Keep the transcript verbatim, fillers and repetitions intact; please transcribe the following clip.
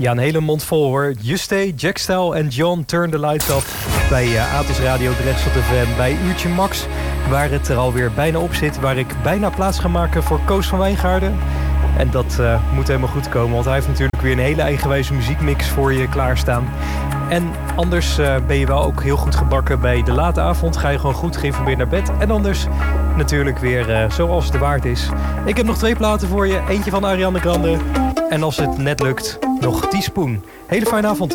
Ja, een hele mond vol hoor. Juste, Jackstyle en John Turn the Lights Off bij uh, Atos Radio Drexel F M. Bij Uurtje Max, waar het er alweer bijna op zit. Waar ik bijna plaats ga maken voor Koos van Wijngaarden. En dat uh, moet helemaal goed komen, want hij heeft natuurlijk weer een hele eigenwijze muziekmix voor je klaarstaan. En anders uh, ben je wel ook heel goed gebakken bij de late avond. Ga je gewoon goed geïnformeerd naar bed. En anders natuurlijk weer uh, zoals het de waard is. Ik heb nog twee platen voor je. Eentje van Ariana Grande. En als het net lukt, nog Teaspoon. Hele fijne avond.